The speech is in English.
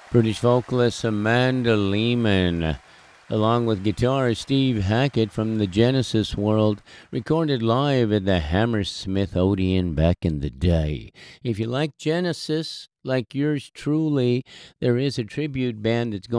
British vocalist Amanda Lehman, along with guitarist Steve Hackett from the Genesis world, recorded live at the Hammersmith Odeon back in the day. If you like Genesis, like yours truly, there is a tribute band that's going